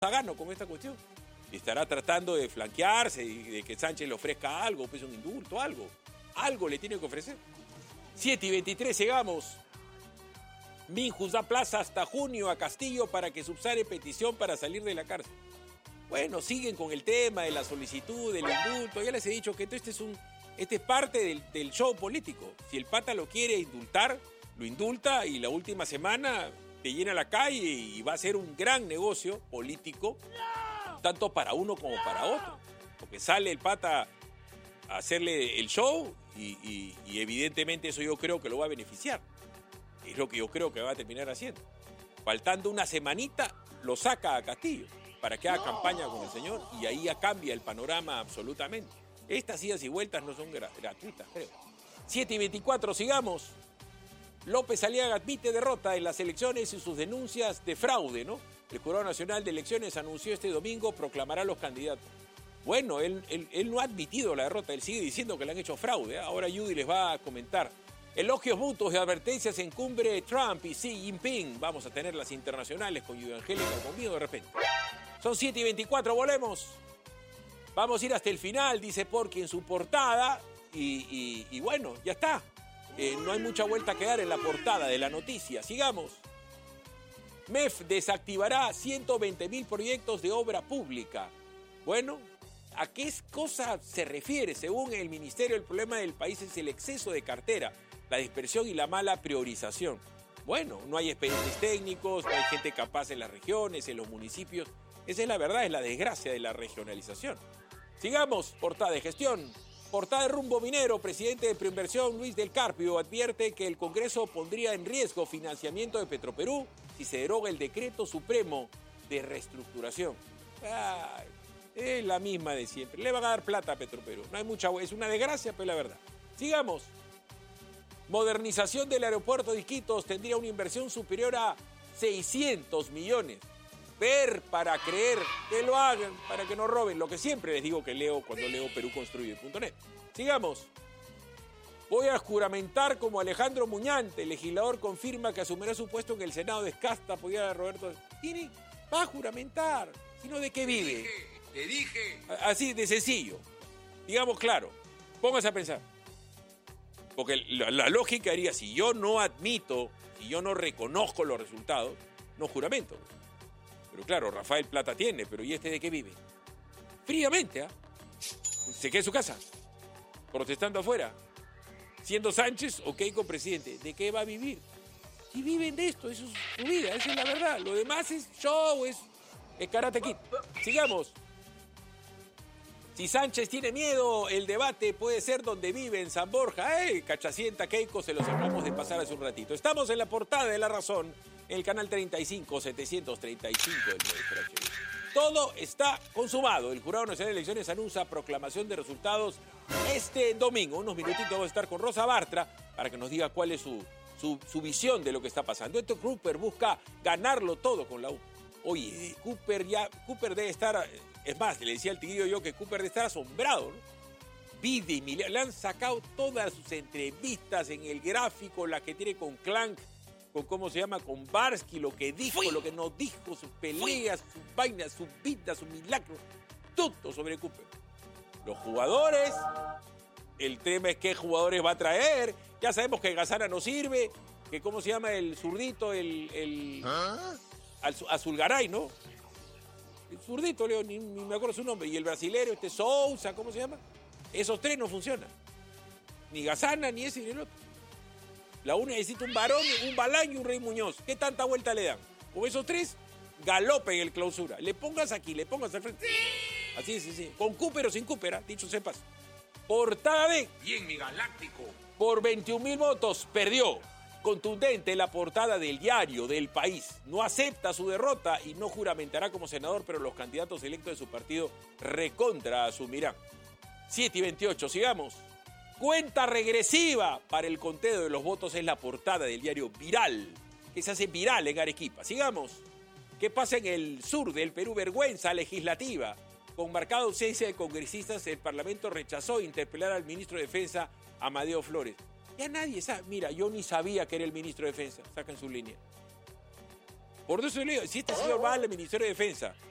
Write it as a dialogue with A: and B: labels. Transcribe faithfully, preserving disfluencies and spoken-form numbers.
A: Gano con esta cuestión. Estará tratando de flanquearse y de que Sánchez le ofrezca algo, pues un indulto, algo. Algo le tiene que ofrecer. siete y veintitrés, llegamos. Minjus da plaza hasta junio a Castillo para que subsane petición para salir de la cárcel. Bueno, siguen con el tema de la solicitud, del indulto. Ya les he dicho que este es, un, este es parte del, del show político. Si el pata lo quiere indultar, lo indulta y la última semana te llena la calle y va a ser un gran negocio político, tanto para uno como para otro. Porque sale el pata a hacerle el show y, y, y evidentemente eso yo creo que lo va a beneficiar. Es lo que yo creo que va a terminar haciendo. Faltando una semanita, lo saca a Castillo para que haga campaña con el señor y ahí ya cambia el panorama absolutamente. Estas idas y vueltas no son gra- gratuitas, creo. siete y veinticuatro, sigamos. López Aliaga admite derrota en las elecciones y sus denuncias de fraude, ¿no? El Jurado Nacional de Elecciones anunció este domingo proclamará a los candidatos. Bueno, él, él, él no ha admitido la derrota, él sigue diciendo que le han hecho fraude. ¿eh? Ahora Judy les va a comentar. Elogios mutuos y advertencias en cumbre Trump y Xi Jinping. Vamos a tener las internacionales con Judy Angélica conmigo de repente. Son siete y veinticuatro, volvemos. Vamos a ir hasta el final, dice Porky en su portada. Y, y, y bueno, ya está. Eh, no hay mucha vuelta que dar en la portada de la noticia. Sigamos. M E F desactivará ciento veinte mil proyectos de obra pública. Bueno, ¿a qué cosa se refiere? Según el Ministerio, el problema del país es el exceso de cartera, la dispersión y la mala priorización. Bueno, no hay expedientes técnicos, no hay gente capaz en las regiones, en los municipios. Esa es la verdad, es la desgracia de la regionalización. Sigamos, portada de gestión. Portada de Rumbo Minero, presidente de Preinversión Luis del Carpio advierte que el Congreso pondría en riesgo financiamiento de Petroperú si se deroga el decreto supremo de reestructuración. Ay, es la misma de siempre. Le van a dar plata a Petroperú. No hay mucha, es una desgracia, pero es la verdad. Sigamos. Modernización del aeropuerto de Iquitos tendría una inversión superior a seiscientos millones. Ver para creer, que lo hagan, para que no roben. Lo que siempre les digo que leo cuando leo perú construye punto net. Sigamos. Voy a juramentar como Alejandro Muñante. El legislador confirma que asumirá su puesto en el Senado de Escasta. Podía Roberto. Tiene, va a juramentar. ¿Sino de qué vive?
B: Te dije.
A: Así de sencillo. Digamos claro. Póngase a pensar. Porque la, la lógica haría, si yo no admito, si yo no reconozco los resultados, no juramento. Pero claro, Rafael plata tiene, pero ¿y este de qué vive? Fríamente, ¿ah? ¿eh? Se queda en su casa, protestando afuera. Siendo Sánchez o Keiko presidente, ¿de qué va a vivir? Si viven de esto, eso es su vida, esa es la verdad. Lo demás es show, es, es Karate Kid. Sigamos. Si Sánchez tiene miedo, el debate puede ser donde vive, en San Borja. ¡Eh! Cachacienta Keiko, se los acabamos de pasar hace un ratito. Estamos en la portada de La Razón, en el canal treinta y cinco, setecientos treinta y cinco del Mediterráneo. Todo está consumado. El Jurado Nacional de Elecciones anuncia proclamación de resultados este domingo. Unos minutitos vamos a estar con Rosa Bartra para que nos diga cuál es su, su, su visión de lo que está pasando. Esto Cooper busca ganarlo todo con la U. Oye, Cooper ya, Cooper debe estar, es más, le decía al tigrillo yo que Cooper debe estar asombrado, ¿no? Vide y Milea, le han sacado todas sus entrevistas en el gráfico, la que tiene con Clank, con cómo se llama, con Barsky, lo que dijo, Fui. lo que no dijo, sus peleas, Fui. sus vainas, sus vidas, sus milagros, todo sobre Cooper. Los jugadores, el tema es qué jugadores va a traer, ya sabemos que Gazana no sirve, que cómo se llama el zurdito, el... el ¿Ah? Azulgaray, ¿no? El zurdito, Leo, ni, ni me acuerdo su nombre, y el brasilero, este Sousa, ¿cómo se llama? Esos tres no funcionan. Ni Gazana, ni ese, ni el otro. La una necesita un varón, un Balán y un Rey Muñoz. ¿Qué tanta vuelta le dan? Con esos tres, galope en el clausura. Le pongas aquí, le pongas al frente. Sí. Así es, sí. Con Cooper o sin Cooper, ¿eh? Dicho sepas. Portada de...
B: Bien, mi galáctico.
A: Por veintiún mil votos, perdió. Contundente la portada del diario del País. No acepta su derrota y no juramentará como senador, pero los candidatos electos de su partido recontra asumirán. siete y veintiocho, sigamos. Cuenta regresiva para el conteo de los votos es la portada del diario Viral, que se hace viral en Arequipa. Sigamos. ¿Qué pasa en el sur del Perú? Vergüenza legislativa. Con marcada ausencia de congresistas, el Parlamento rechazó interpelar al ministro de Defensa, Amadeo Flores. Ya nadie sabe. Mira, yo ni sabía que era el ministro de Defensa. Sacan su línea. Por eso le digo, si este señor va al Ministerio de Defensa